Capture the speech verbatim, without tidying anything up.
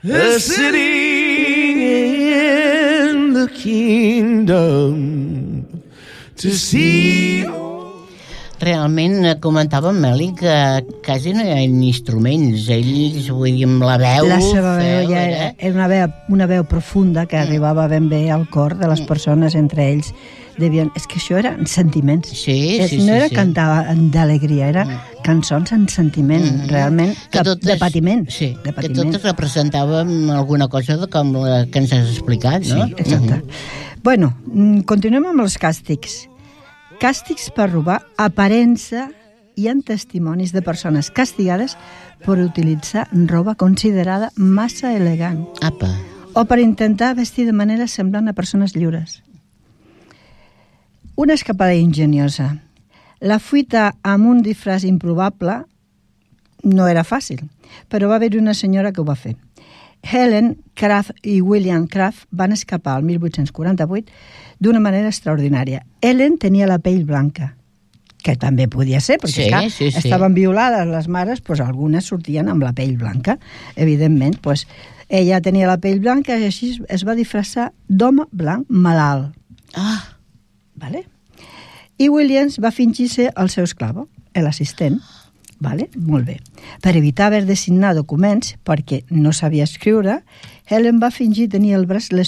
a city in the kingdom to see. Realment comentava en Meli que quasi no hi ha instruments, ells, vull dir, amb la veu... La seva veu ja era, era una, veu, una veu profunda que arribava ben bé al cor de les persones, entre ells devien... És que això eren sentiments. Sí, és, sí, no sí, era sí. cantar d'alegria, era cançons en sentiment, mm. realment, que de, totes, de patiment. Sí, de patiment. que totes representàvem alguna cosa de com la que ens has explicat, no? Sí, exacte. Mm-hmm. Bueno, continuem amb els càstigs. Càstigs per robar aparença hi ha testimonis de persones castigades per utilitzar roba considerada massa elegant. Apa. O per intentar vestir de manera semblant a persones lliures. Una escapada enginyosa. La fuita amb un disfraç improbable no era fàcil, però va haver una senyora que ho va fer. Helen Craft i William Craft van escapar el mil vuit-cents quaranta-vuit d'una manera extraordinària. Helen tenia la pell blanca, que també podia ser, perquè sí, clar, sí, sí. estaven violades les mares, doncs algunes sortien amb la pell blanca. Evidentment, doncs, ella tenia la pell blanca i així es va disfressar d'home blanc malalt. Ah. Vale? I Williams va fingir ser el seu esclavo, l'assistent. Vale? Molt bé. Per evitar haver de signar documents, perquè no sabia escriure, Helen va fingir tenir el braç lesionat